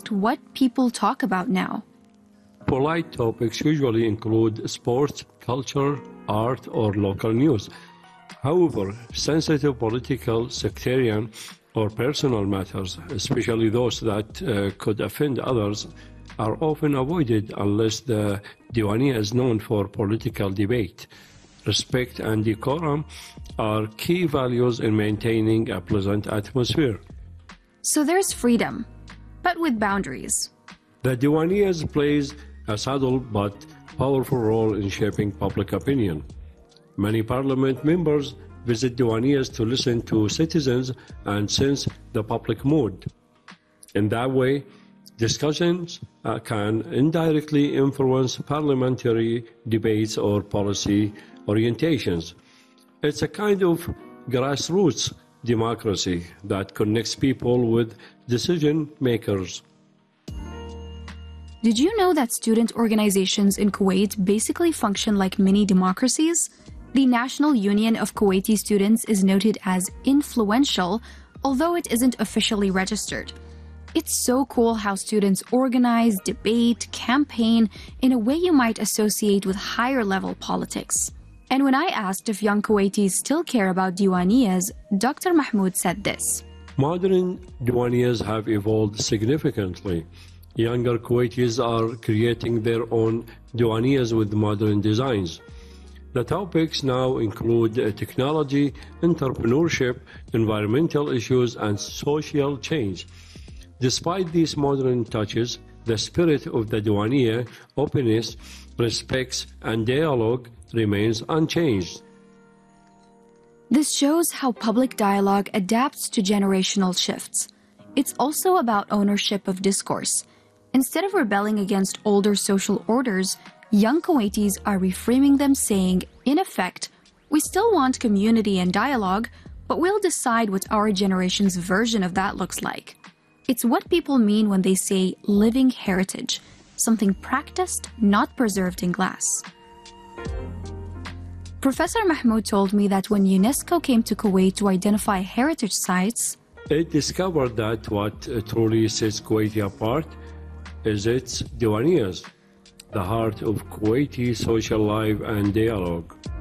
asked what people talk about now. Polite topics usually include sports, culture, art, or local news. However, sensitive political, sectarian, or personal matters, especially those that could offend others, are often avoided unless the Diwaniyah is known for political debate. Respect and decorum are key values in maintaining a pleasant atmosphere. So there's freedom, but with boundaries. The Diwaniyah plays a subtle but powerful role in shaping public opinion. Many parliament members visit Diwaniyahs to listen to citizens and sense the public mood. In that way, discussions can indirectly influence parliamentary debates or policy orientations. It's a kind of grassroots democracy that connects people with decision makers. Did you know that student organizations in Kuwait basically function like mini democracies? The National Union of Kuwaiti Students is noted as influential, although it isn't officially registered. It's so cool how students organize, debate, campaign in a way you might associate with higher-level politics. And when I asked if young Kuwaitis still care about Diwaniyahs, Dr. Mahmoud said this. Modern Diwaniyahs have evolved significantly. Younger Kuwaitis are creating their own Diwaniyahs with modern designs. The topics now include technology, entrepreneurship, environmental issues, and social change. Despite these modern touches, the spirit of the Diwaniyah, openness, respect, and dialogue remains unchanged. This shows how public dialogue adapts to generational shifts. It's also about ownership of discourse. Instead of rebelling against older social orders, young Kuwaitis are reframing them, saying, in effect, we still want community and dialogue, but we'll decide what our generation's version of that looks like. It's what people mean when they say living heritage, something practiced, not preserved in glass. Professor Mahmoud told me that when UNESCO came to Kuwait to identify heritage sites, it discovered that what truly sets Kuwait apart is its Diwaniyahs, the heart of Kuwaiti social life and dialogue.